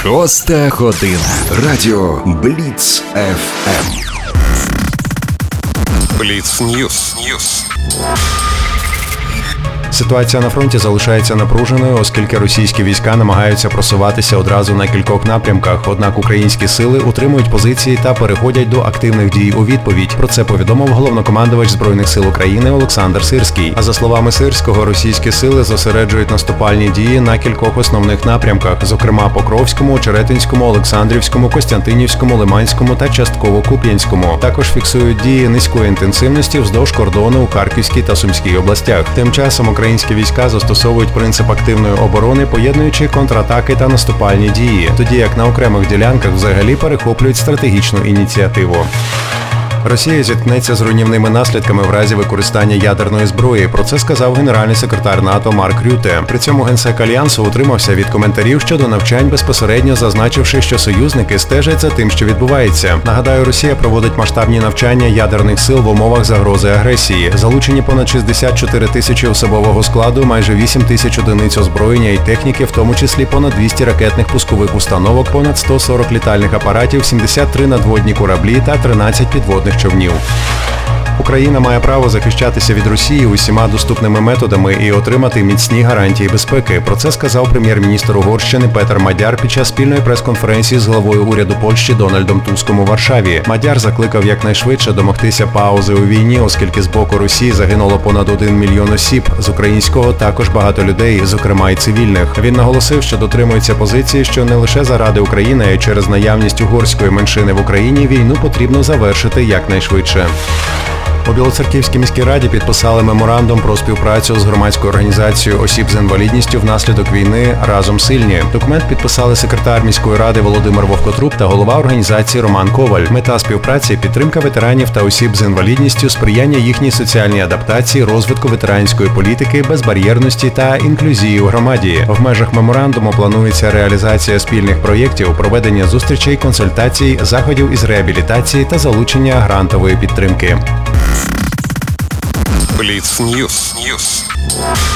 Шоста година. Радіо Бліц ФМ. Бліц Ньюс. Ситуація на фронті залишається напруженою, оскільки російські війська намагаються просуватися одразу на кількох напрямках, однак українські сили утримують позиції та переходять до активних дій у відповідь. Про це повідомив головнокомандувач Збройних сил України Олександр Сирський. А за словами Сирського, російські сили зосереджують наступальні дії на кількох основних напрямках, зокрема Покровському, Очеретинському, Олександрівському, Костянтинівському, Лиманському та частково Куп'янському. Також фіксують дії низької інтенсивності вздовж кордону у Харківській та Сумській областях. Тим часом українські війська застосовують принцип активної оборони, поєднуючи контратаки та наступальні дії, тоді як на окремих ділянках взагалі перехоплюють стратегічну ініціативу. Росія зіткнеться з руйнівними наслідками в разі використання ядерної зброї. Про це сказав генеральний секретар НАТО Марк Рюте. При цьому генсек Альянсу утримався від коментарів щодо навчань, безпосередньо зазначивши, що союзники стежать за тим, що відбувається. Нагадаю, Росія проводить масштабні навчання ядерних сил в умовах загрози агресії. Залучені понад 64 тисячі особового складу, майже 8 тисяч одиниць озброєння і техніки, в тому числі понад 200 ракетних пускових установок, понад 140 літальних апаратів, 73 надводні кораблі та 13 підводних човнів. Україна має право захищатися від Росії усіма доступними методами і отримати міцні гарантії безпеки. Про це сказав прем'єр-міністр Угорщини Петер Мадяр під час спільної прес-конференції з главою уряду Польщі Дональдом Туском у Варшаві. Мадяр закликав якнайшвидше домогтися паузи у війні, оскільки з боку Росії загинуло понад 1 мільйон осіб. З українського також багато людей, зокрема і цивільних. Він наголосив, що дотримується позиції, що не лише заради України, а й через наявність угорської меншини в Україні війну потрібно завершити якнайшвидше. У Білоцерківській міській раді підписали меморандум про співпрацю з громадською організацією осіб з інвалідністю внаслідок війни «Разом сильні». Документ підписали секретар міської ради Володимир Вовкотруб та голова організації Роман Коваль. Мета співпраці – підтримка ветеранів та осіб з інвалідністю, сприяння їхній соціальній адаптації, розвитку ветеранської політики, безбар'єрності та інклюзії у громаді. В межах меморандуму планується реалізація спільних проєктів, проведення зустрічей, консультацій, заходів із реабілітації та залучення грантової підтримки. Бліц Ньюс.